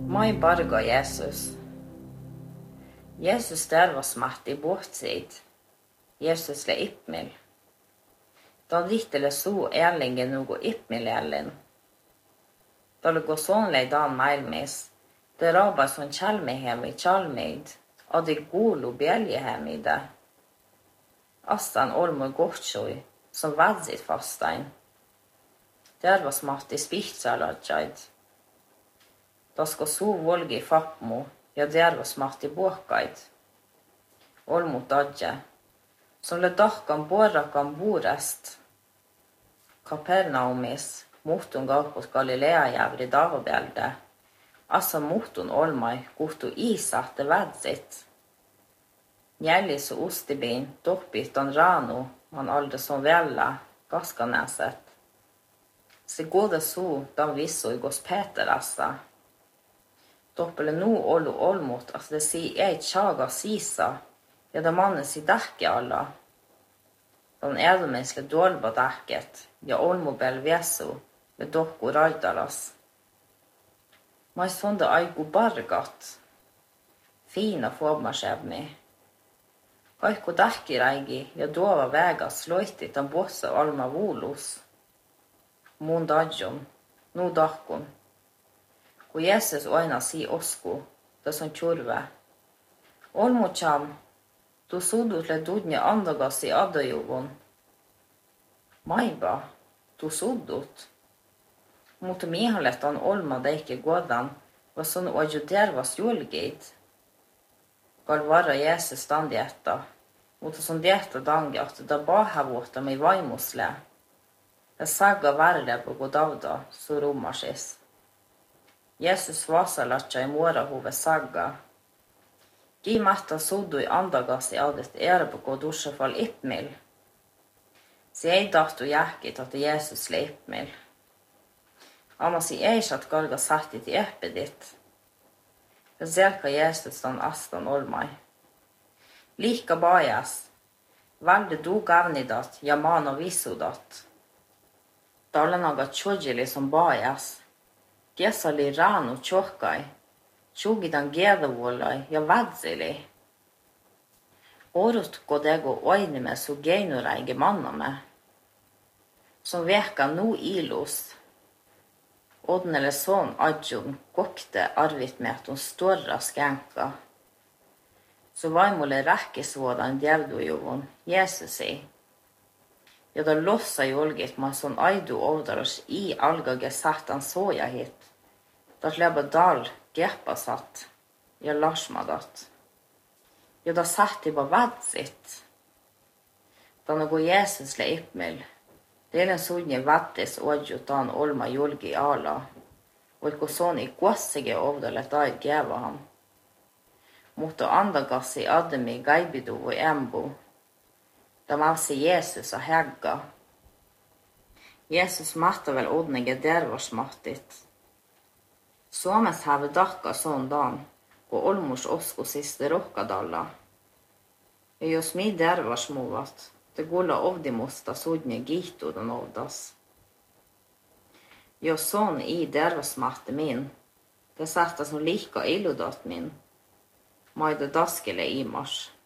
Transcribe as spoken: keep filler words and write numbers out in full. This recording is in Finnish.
Mai barga Jesus. Jeesus tervasmahti båtsid. Jeesus le ipmil. Dan rihtele suu erlingen nugu ipmil erlin. Dalle gå sån lei dan mailmis. Det raba son chalmehem i chalmeid. Adi golo bjeljehem i det. Astan olmo gotsjoi, som vadzit fastain. Tervasmahti spihtsaladjaid. Da skal så volgi fapmo, ja tervasmahti båkaid. Olmo dadje. Som le dakkan borrakan borest. Kapernaumis, motun galpot Galilea jävri davabjelde. Assa motun olmai, kuhtu isahte vädzit. Njellis og ostibin, doppitan rano, man aldri som vella, gaskanäset. Se gode så, dan visso i gos Peterassa. Doppele nu olu olmot, at det si eit tjaga sisa, ja da mannen si dekke alla. Dan edelmensle dolba dekket, ja olmobel veso, ved dokko raidalas. Mai sonde aigu bargat. Fina fåbmarsevni. Aiku dekkireigi, ja dova vega sloitit an bossa alma volos. Mun dadjon, nu dakkon. Kun Jesus oina si osku, da son tjurve. Olmo cham, du sudut le dudnja andagas i adajuvon. Maiba, du sudut. Mutta miehaletan olma deike godan, var son oju dervas julgeit. Gal vara Jesus dan dietta, mutta son dietta dangat, da bahavuota mi vaimusle. Ja sagga värre på godavda, så romarsis. Jesus vasalatja i morahuve sagga. Gi matta suddu i andagas i adet erbe gå dursefall ipmil. Si ei dahtu jähkit at Jesus le ipmil. Amma si eisat galga sattit i eppedit. Ja selka Jesus dan astan olmai. Lika bajas. Valde du gavnidat, ja mano visudat. Dalanaga tjodjili som bajas. Gesali ranu tjohkai. Tjogidan gedavolai, ja vadzili. Orut godego oinime su geinureige manname. Som veka nu ilos. Odnele son adjun kokte arvit med at hon storra skänka. Så vaimole räkkisvuodan djevdujuvun, Jesusi. Ja da lossa jolgit ma son aidu ovdaros i algage satan soja hit. Da leba dal geppasat, ja larsmadat. Ja da satti ba vadzit. Da nogo Jesus le ipmil. Delen sudnje vattis odjutan olma julgi ala. Oiko soni kuossige ovdalet aid geva ham. Mutta andagassi ademi gaibidu voi embu. Da mavsi Jesus a hägga. Jesus matta vel odnige dervars mattit. Suomes have dakka son dan, ko olmurs osko siste rokkadalla. Ja jos mi dervars muvat, te gulla ovdimusta sudnje gihtudan ovdas. Jos son i dervars matte min, te sätta som lika illudat min. Maida daskele i mars.